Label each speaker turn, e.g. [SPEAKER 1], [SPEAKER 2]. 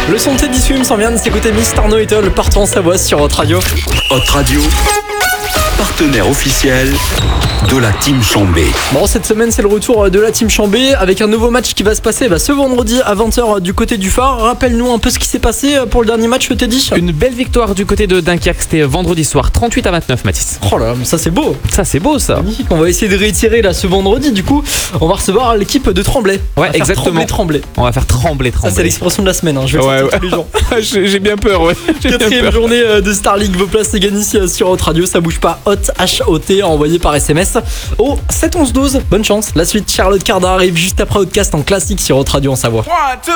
[SPEAKER 1] Le son de Teddy Swims, on vient de s'écouter Mr. Know-It-All partout en Savoie sur Hot Radio.
[SPEAKER 2] Hot Radio, partenaire officiel de la Team Chambé.
[SPEAKER 1] Bon, cette semaine, c'est le retour de la Team Chambé avec un nouveau match qui va se passer ce vendredi à 20h du côté du Phare. Rappelle-nous un peu ce qui s'est passé pour le dernier match, Teddy.
[SPEAKER 3] Une belle victoire du côté de Dunkerque, c'était vendredi soir, 38-29, Mathis.
[SPEAKER 1] Oh là, ça c'est beau.
[SPEAKER 3] Ça c'est beau ça.
[SPEAKER 1] Magnifique, on va essayer de réitérer là ce vendredi. Du coup, on va recevoir l'équipe de Tremblay.
[SPEAKER 3] Ouais, exactement.
[SPEAKER 1] Tremblay.
[SPEAKER 3] On va faire trembler.
[SPEAKER 1] Ça, c'est l'expression de la semaine. Je vais le sortir tous les jours.
[SPEAKER 3] J'ai bien peur, ouais.
[SPEAKER 1] Quatrième journée de Star League. Vos places c'est gagné ici sur Hot Radio. Ça bouge pas. Hot H-O-T envoyé par SMS au 7 11 12. Bonne chance. La suite, Charlotte Cardin arrive juste après Outcast en classique sur Hot Radio en Savoie.
[SPEAKER 4] 1, 2